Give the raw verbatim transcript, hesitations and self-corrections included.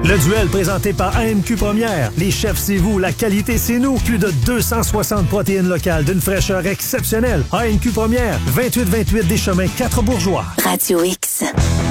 Le duel présenté par A M Q Première. Les chefs, c'est vous. La qualité, c'est nous. Plus de deux cent soixante protéines locales d'une fraîcheur exceptionnelle. A M Q Première. vingt-huit vingt-huit des Chemins quatre Bourgeois. Radio X.